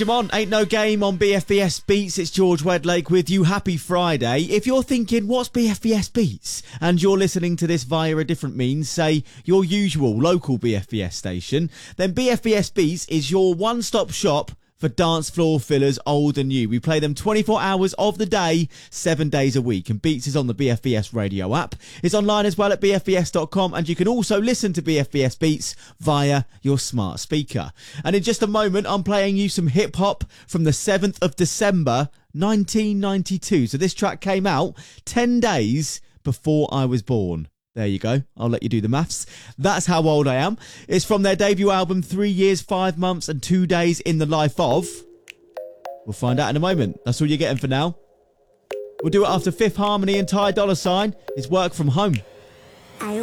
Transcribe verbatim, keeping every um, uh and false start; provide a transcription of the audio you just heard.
Come on, ain't no game on B F B S Beats. It's George Wedlake with you. Happy Friday. If you're thinking, what's B F B S Beats? And you're listening to this via a different means, say your usual local B F B S station, then B F B S Beats is your one-stop shop for dance floor fillers, old and new. We play them twenty-four hours of the day, seven days a week. And Beats is on the B F B S radio app. It's online as well at b f b s dot com. And you can also listen to B F B S Beats via your smart speaker. And in just a moment, I'm playing you some hip hop from the seventh of December, nineteen ninety-two. So this track came out ten days before I was born. There you go. I'll let you do the maths. That's how old I am. It's from their debut album, Three Years, Five Months and Two Days in the Life of. We'll find out in a moment. That's all you're getting for now. We'll do it after Fifth Harmony and Ty Dolla Sign. It's Work From Home.